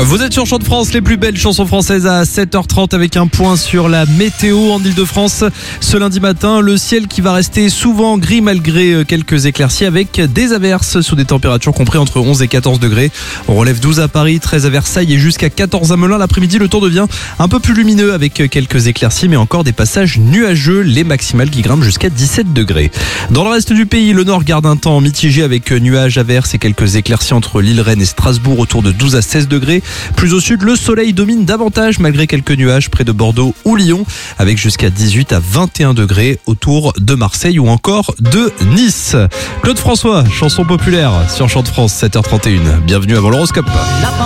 Vous êtes sur Chant de France, les plus belles chansons françaises à 7h30 avec un point sur la météo en Ile-de-France. Ce lundi matin, le ciel qui va rester souvent gris malgré quelques éclaircies avec des averses sous des températures comprises entre 11 et 14 degrés. On relève 12 à Paris, 13 à Versailles et jusqu'à 14 à Melun. L'après-midi, le temps devient un peu plus lumineux avec quelques éclaircies mais encore des passages nuageux, les maximales qui grimpent jusqu'à 17 degrés. Dans le reste du pays, le nord garde un temps mitigé avec nuages, averses et quelques éclaircies entre l'île Rennes et Strasbourg autour de 12 à 16 degrés. Plus au sud, le soleil domine davantage malgré quelques nuages près de Bordeaux ou Lyon avec jusqu'à 18 à 21 degrés autour de Marseille ou encore de Nice. Claude François, chanson populaire sur Chant de France, 7h31. Bienvenue avant l'horoscope.